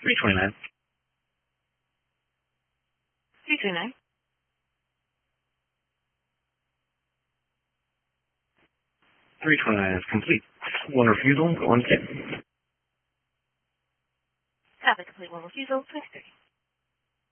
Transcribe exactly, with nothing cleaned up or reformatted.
three twenty-nine. three twenty-nine. three twenty-nine is complete. One refusal, one skip. Have a complete one refusal, twenty-three.